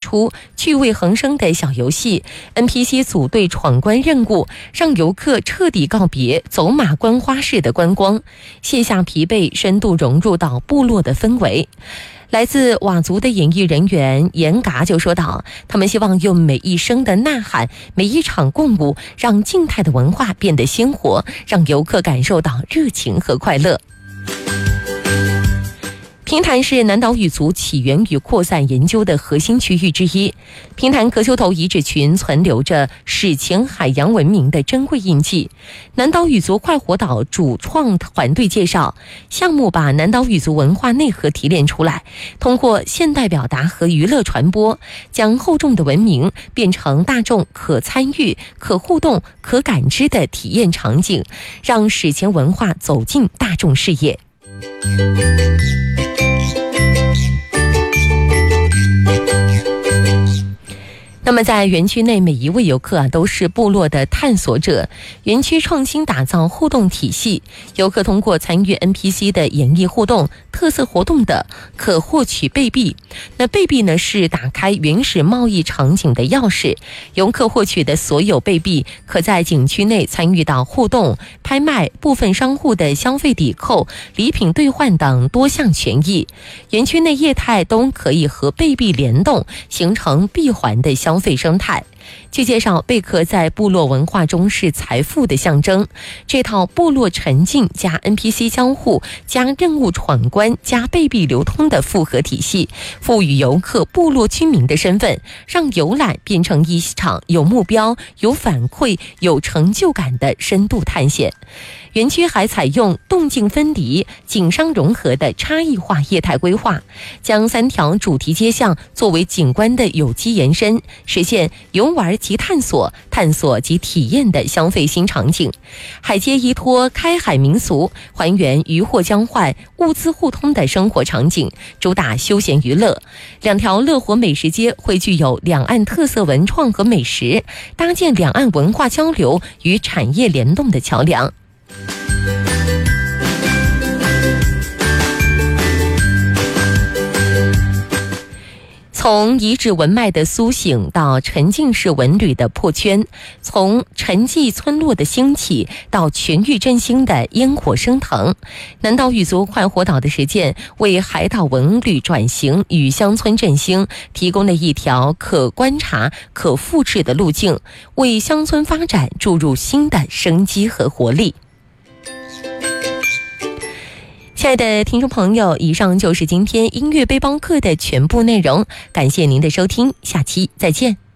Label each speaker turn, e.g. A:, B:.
A: 出趣味横生的小游戏， NPC 组队闯关任务，让游客彻底告别走马观花式的观光，卸下疲惫，深度融入到部落的氛围。来自佤族的演艺人员严嘎就说道，他们希望用每一声的呐喊，每一场共舞，让静态的文化变得鲜活，让游客感受到热情和快乐。平潭是南岛语族起源与扩散研究的核心区域之一。平潭壳丘头遗址群存留着史前海洋文明的珍贵印记。南岛语族快活岛主创团队介绍，项目把南岛语族文化内核提炼出来，通过现代表达和娱乐传播，将厚重的文明变成大众可参与、可互动、可感知的体验场景，让史前文化走进大众视野。那么在园区内，每一位游客都是部落的探索者。园区创新打造互动体系，游客通过参与 NPC 的演绎互动、特色活动的，可获取贝币。那贝币呢，是打开原始贸易场景的钥匙。游客获取的所有贝币，可在景区内参与到互动、拍卖、部分商户的消费抵扣、礼品兑换等多项权益。园区内业态都可以和贝币联动，形成闭环的消费生态。据介绍，贝壳在部落文化中是财富的象征。这套部落沉浸加 NPC 交互加任务闯关加贝币流通的复合体系，赋予游客部落居民的身份，让游览变成一场有目标、有反馈、有成就感的深度探险。园区还采用动静分离、景商融合的差异化业态规划，将3条主题街巷作为景观的有机延伸，实现游玩及探索、探索及体验的消费新场景。海街依托开海民俗，还原渔获交换、物资互通的生活场景，主打休闲娱乐。2条乐活美食街汇聚有两岸特色文创和美食，搭建两岸文化交流与产业联动的桥梁。从遗址文脉的苏醒到沉浸式文旅的破圈，从沉寂村落的兴起到全域振兴的烟火升腾，南岛语族快活岛的实践为海岛文旅转型与乡村振兴提供了一条可观察、可复制的路径，为乡村发展注入新的生机和活力。亲爱的听众朋友，以上就是今天音乐背包客的全部内容，感谢您的收听，下期再见。